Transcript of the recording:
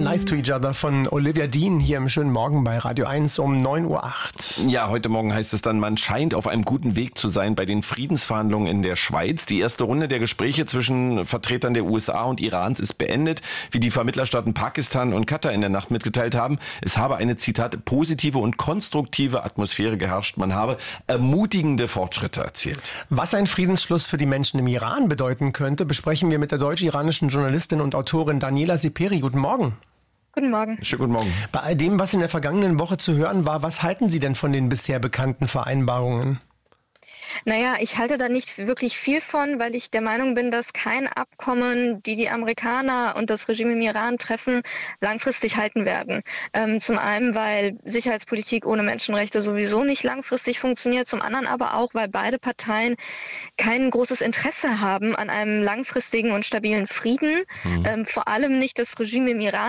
Nice to Each Other von Olivia Dean hier im schönen Morgen bei Radio 1 um 9.08 Uhr. Ja, heute Morgen heißt es dann, man scheint auf einem guten Weg zu sein bei den Friedensverhandlungen in der Schweiz. Die erste Runde der Gespräche zwischen Vertretern der USA und Irans ist beendet. Wie die Vermittlerstaaten Pakistan und Katar in der Nacht mitgeteilt haben, es habe eine, Zitat, positive und konstruktive Atmosphäre geherrscht. Man habe ermutigende Fortschritte erzielt. Was ein Friedensschluss für die Menschen im Iran bedeuten könnte, besprechen wir mit der deutsch-iranischen Journalistin und Autorin Daniela Seperi. Guten Morgen. Guten Morgen. Schönen guten Morgen. Bei all dem, was in der vergangenen Woche zu hören war, was halten Sie denn von den bisher bekannten Vereinbarungen? Naja, ich halte da nicht wirklich viel von, weil ich der Meinung bin, dass kein Abkommen, die Amerikaner und das Regime im Iran treffen, langfristig halten werden. Zum einen, weil Sicherheitspolitik ohne Menschenrechte sowieso nicht langfristig funktioniert, zum anderen aber auch, weil beide Parteien kein großes Interesse haben an einem langfristigen und stabilen Frieden. Vor allem nicht das Regime im Iran.